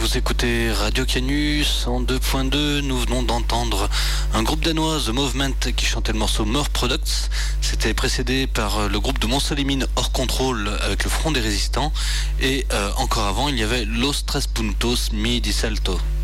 Vous écoutez Radio Canus en 2.2. Nous venons d'entendre un groupe danois, The Movement, qui chantait le morceau More Products. C'était précédé par le groupe de Montsolimine Hors Contrôle avec le Front des Résistants. Et encore avant, il y avait Los Tres Puntos Mi Di Salto.